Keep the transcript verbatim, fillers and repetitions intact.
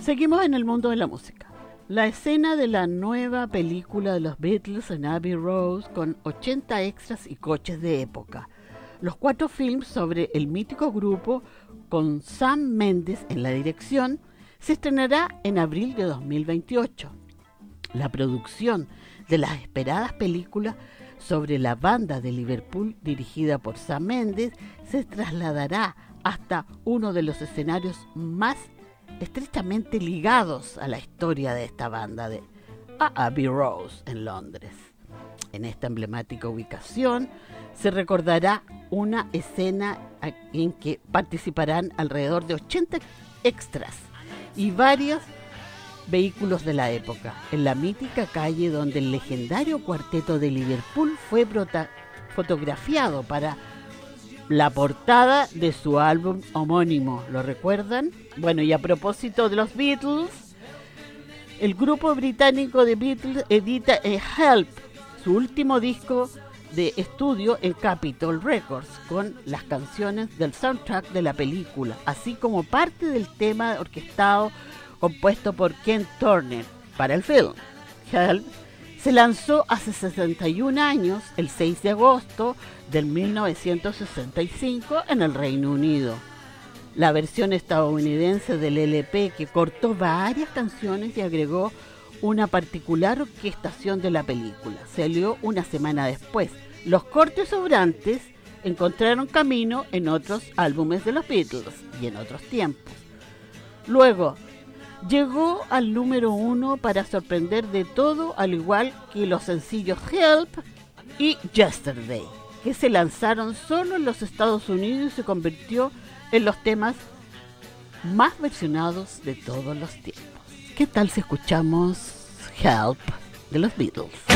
Seguimos en el mundo de la música. La escena de la nueva película de los Beatles en Abbey Road con ochenta extras y coches de época. Los cuatro films sobre el mítico grupo con Sam Mendes en la dirección se estrenará en abril de dos mil veintiocho. La producción de las esperadas películas sobre la banda de Liverpool dirigida por Sam Mendes se trasladará hasta uno de los escenarios más estrechamente ligados a la historia de esta banda, de Abbey Road en Londres. En esta emblemática ubicación se recordará una escena en que participarán alrededor de ochenta extras y varios vehículos de la época, en la mítica calle donde el legendario cuarteto de Liverpool fue prota- fotografiado para la portada de su álbum homónimo. ¿Lo recuerdan? Bueno, y a propósito de los Beatles, el grupo británico de Beatles edita eh, Help, su último disco de estudio en Capitol Records, con las canciones del soundtrack de la película, así como parte del tema orquestado compuesto por Ken Turner para el film. Help se lanzó hace sesenta y un años, el seis de agosto del mil novecientos sesenta y cinco, en el Reino Unido. La versión estadounidense del L P, que cortó varias canciones y agregó una particular orquestación de la película, salió una semana después. Los cortes sobrantes encontraron camino en otros álbumes de los Beatles y en otros tiempos. Luego, llegó al número uno para sorprender de todo, al igual que los sencillos Help y Yesterday, que se lanzaron solo en los Estados Unidos y se convirtió en los temas más versionados de todos los tiempos. ¿Qué tal si escuchamos Help de los Beatles?